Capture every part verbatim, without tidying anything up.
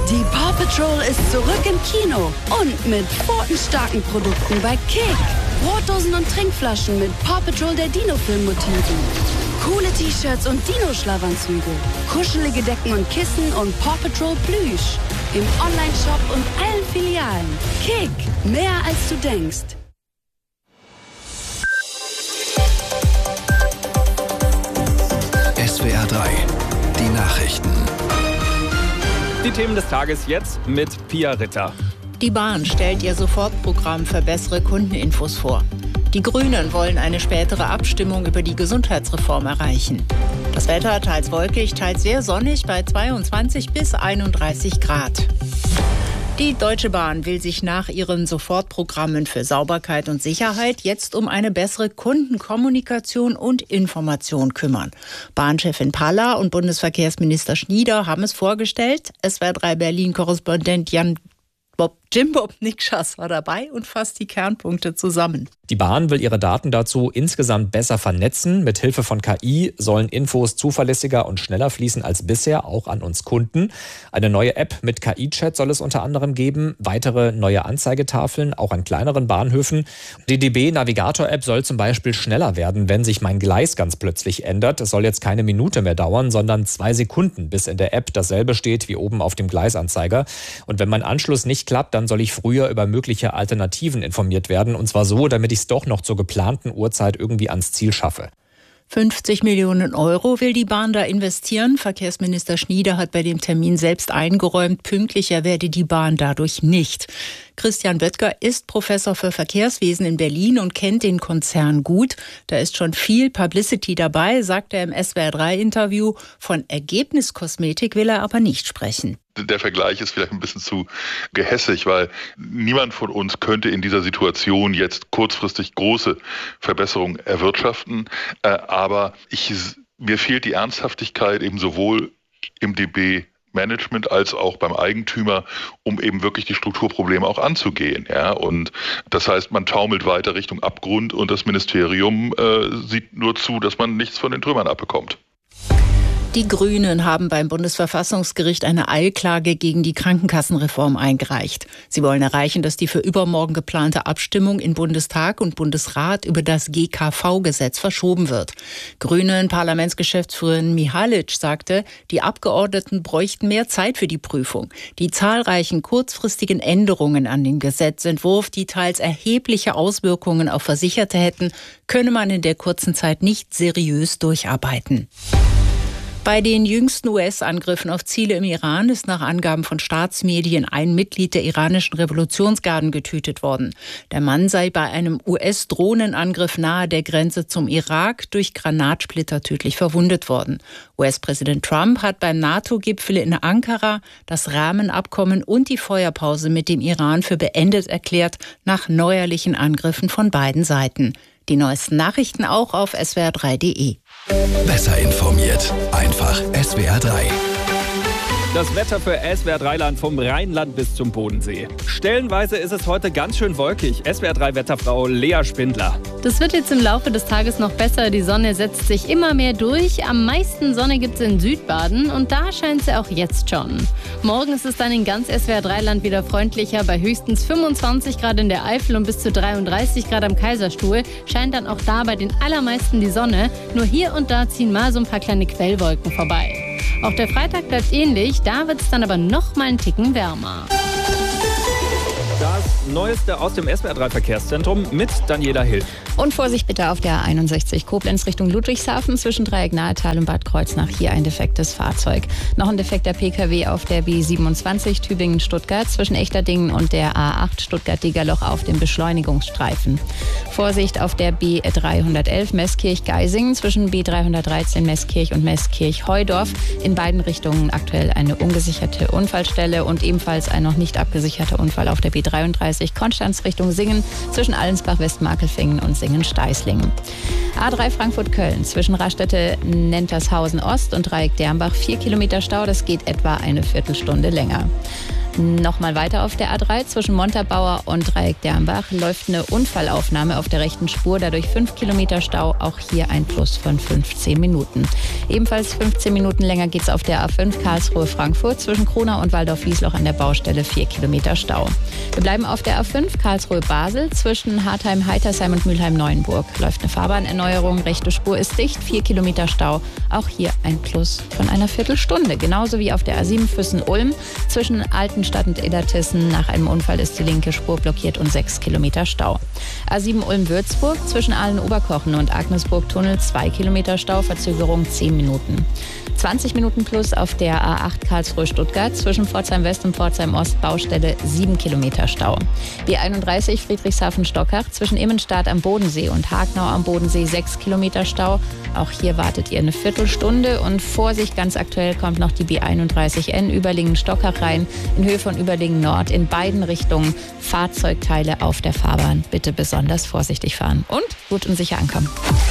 Die Paw Patrol ist zurück im Kino und mit pfotenstarken Produkten bei Kick. Brotdosen und Trinkflaschen mit Paw Patrol der Dino-Film-Motiven. Coole T-Shirts und Dino-Schlafanzüge. Kuschelige Decken und Kissen und Paw Patrol Plüsch. Im Online-Shop und allen Filialen. Kick, mehr als du denkst. S W R drei, die Nachrichten. Die Themen des Tages jetzt mit Pia Ritter. Die Bahn stellt ihr Sofortprogramm für bessere Kundeninfos vor. Die Grünen wollen eine spätere Abstimmung über die Gesundheitsreform erreichen. Das Wetter teils wolkig, teils sehr sonnig bei zweiundzwanzig bis einunddreißig Grad. Die Deutsche Bahn will sich nach ihren Sofortprogrammen für Sauberkeit und Sicherheit jetzt um eine bessere Kundenkommunikation und Information kümmern. Bahnchefin Palla und Bundesverkehrsminister Schnieder haben es vorgestellt. S W R drei Berlin-Korrespondent Jan Bob, Jim Bob Nikschas war dabei und fasst die Kernpunkte zusammen. Die Bahn will ihre Daten dazu insgesamt besser vernetzen. Mit Hilfe von K I sollen Infos zuverlässiger und schneller fließen als bisher, auch an uns Kunden. Eine neue App mit K I-Chat soll es unter anderem geben. Weitere neue Anzeigetafeln, auch an kleineren Bahnhöfen. Die D B-Navigator-App soll zum Beispiel schneller werden, wenn sich mein Gleis ganz plötzlich ändert. Es soll jetzt keine Minute mehr dauern, sondern zwei Sekunden, bis in der App dasselbe steht wie oben auf dem Gleisanzeiger. Und wenn mein Anschluss nicht klappt, dann soll ich früher über mögliche Alternativen informiert werden. Und zwar so, damit ich es doch noch zur geplanten Uhrzeit irgendwie ans Ziel schaffe. fünfzig Millionen Euro will die Bahn da investieren. Verkehrsminister Schnieder hat bei dem Termin selbst eingeräumt, pünktlicher werde die Bahn dadurch nicht. Christian Böttger ist Professor für Verkehrswesen in Berlin und kennt den Konzern gut. Da ist schon viel Publicity dabei, sagt er im S W R drei Interview. Von Ergebniskosmetik will er aber nicht sprechen. Der Vergleich ist vielleicht ein bisschen zu gehässig, weil niemand von uns könnte in dieser Situation jetzt kurzfristig große Verbesserungen erwirtschaften. Äh, aber ich, mir fehlt die Ernsthaftigkeit eben sowohl im D B-Management als auch beim Eigentümer, um eben wirklich die Strukturprobleme auch anzugehen. Ja? Und das heißt, man taumelt weiter Richtung Abgrund und das Ministerium äh, sieht nur zu, dass man nichts von den Trümmern abbekommt. Die Grünen haben beim Bundesverfassungsgericht eine Eilklage gegen die Krankenkassenreform eingereicht. Sie wollen erreichen, dass die für übermorgen geplante Abstimmung in Bundestag und Bundesrat über das G K V-Gesetz verschoben wird. Grünen Parlamentsgeschäftsführerin Mihalic sagte, die Abgeordneten bräuchten mehr Zeit für die Prüfung. Die zahlreichen kurzfristigen Änderungen an den Gesetzentwurf, die teils erhebliche Auswirkungen auf Versicherte hätten, könne man in der kurzen Zeit nicht seriös durcharbeiten. Bei den jüngsten U S-Angriffen auf Ziele im Iran ist nach Angaben von Staatsmedien ein Mitglied der iranischen Revolutionsgarden getötet worden. Der Mann sei bei einem U S-Drohnenangriff nahe der Grenze zum Irak durch Granatsplitter tödlich verwundet worden. U S-Präsident Trump hat beim NATO-Gipfel in Ankara das Rahmenabkommen und die Feuerpause mit dem Iran für beendet erklärt, nach neuerlichen Angriffen von beiden Seiten. Die neuesten Nachrichten auch auf S W R drei punkt de. Besser informiert, einfach S W R drei. Das Wetter für S W R drei Land vom Rheinland bis zum Bodensee. Stellenweise ist es heute ganz schön wolkig. S W R drei Wetterfrau Lea Spindler. Das wird jetzt im Laufe des Tages noch besser. Die Sonne setzt sich immer mehr durch. Am meisten Sonne gibt es in Südbaden und da scheint sie auch jetzt schon. Morgen ist es dann in ganz S W R drei Land wieder freundlicher. Bei höchstens fünfundzwanzig Grad in der Eifel und bis zu dreiunddreißig Grad am Kaiserstuhl scheint dann auch da bei den allermeisten die Sonne. Nur hier und da ziehen mal so ein paar kleine Quellwolken vorbei. Auch der Freitag bleibt ähnlich, da wird es dann aber noch mal einen Ticken wärmer. Das Neueste aus dem S W R drei Verkehrszentrum mit Daniela Hill. Und Vorsicht bitte auf der A einundsechzig Koblenz Richtung Ludwigshafen zwischen Dreieck Nahetal und Bad Kreuznach. Hier ein defektes Fahrzeug. Noch ein defekter P K W auf der B siebenundzwanzig Tübingen-Stuttgart zwischen Echterdingen und der A acht Stuttgart-Degerloch auf dem Beschleunigungsstreifen. Vorsicht auf der B dreihundertelf Meßkirch-Geisingen zwischen B dreihundertdreizehn Meßkirch und Meßkirch-Heudorf. In beiden Richtungen aktuell eine ungesicherte Unfallstelle und ebenfalls ein noch nicht abgesicherter Unfall auf der B dreiunddreißig Konstanz Richtung Singen zwischen Allensbach-Westmarkelfingen und Singen-Steißlingen. A drei Frankfurt-Köln zwischen Raststätte-Nentershausen Ost und Dreieck Dermbach vier Kilometer Stau. Das geht etwa eine Viertelstunde länger. Nochmal weiter auf der A drei zwischen Montabaur und Dreieck Dernbach läuft eine Unfallaufnahme auf der rechten Spur, dadurch fünf Kilometer Stau, auch hier ein Plus von fünfzehn Minuten. Ebenfalls fünfzehn Minuten länger geht es auf der A fünf Karlsruhe-Frankfurt zwischen Kronau und Waldorf-Wiesloch an der Baustelle, vier Kilometer Stau. Wir bleiben auf der A fünf Karlsruhe-Basel zwischen Hartheim-Heitersheim und Mülheim-Neuenburg. Läuft eine Fahrbahnerneuerung, rechte Spur ist dicht, vier Kilometer Stau, auch hier ein Plus von einer Viertelstunde. Genauso wie auf der A sieben Füssen-Ulm zwischen Altenstadt und Illertissen. Nach einem Unfall ist die linke Spur blockiert und sechs Kilometer Stau. A sieben Ulm-Würzburg zwischen Aalen-Oberkochen und Agnesburg-Tunnel, zwei Kilometer Stau, Verzögerung zehn Minuten. zwanzig Minuten plus auf der A acht Karlsruhe-Stuttgart zwischen Pforzheim West und Pforzheim Ost, Baustelle sieben Kilometer Stau. B einunddreißig Friedrichshafen-Stockach zwischen Immenstadt am Bodensee und Hagnau am Bodensee, sechs Kilometer Stau. Auch hier wartet ihr eine Viertelstunde und Vorsicht, ganz aktuell kommt noch die B einunddreißig N Überlingen-Stockach rein in Höhe von Überlingen Nord in beiden Richtungen. Fahrzeugteile auf der Fahrbahn. Bitte besonders vorsichtig fahren und gut und sicher ankommen.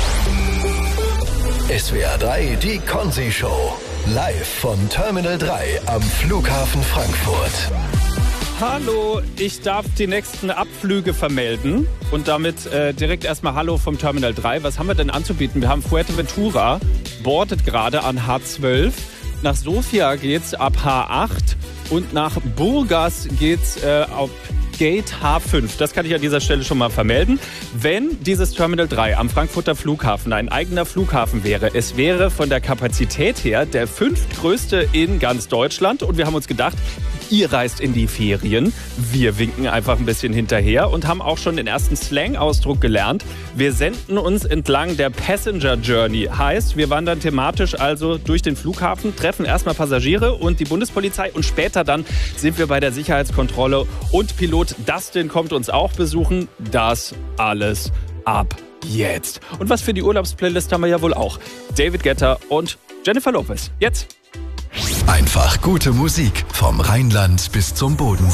S W R drei, die Consi-Show. Live von Terminal drei am Flughafen Frankfurt. Hallo, ich darf die nächsten Abflüge vermelden und damit äh, direkt erstmal Hallo vom Terminal drei. Was haben wir denn anzubieten? Wir haben Fuerteventura, boardet gerade an H zwölf. Nach Sofia geht's ab H acht und nach Burgas geht's äh, auf Gate H fünf. Das kann ich an dieser Stelle schon mal vermelden. Wenn dieses Terminal drei am Frankfurter Flughafen ein eigener Flughafen wäre, es wäre von der Kapazität her der fünftgrößte in ganz Deutschland. Und wir haben uns gedacht, ihr reist in die Ferien. Wir winken einfach ein bisschen hinterher und haben auch schon den ersten Slang-Ausdruck gelernt. Wir senden uns entlang der Passenger Journey. Heißt, wir wandern thematisch also durch den Flughafen, treffen erstmal Passagiere und die Bundespolizei und später dann sind wir bei der Sicherheitskontrolle und Pilot Dustin kommt uns auch besuchen. Das alles ab jetzt. Und was für die Urlaubsplaylist haben wir ja wohl auch. David Guetta und Jennifer Lopez. Jetzt. Einfach gute Musik vom Rheinland bis zum Bodensee.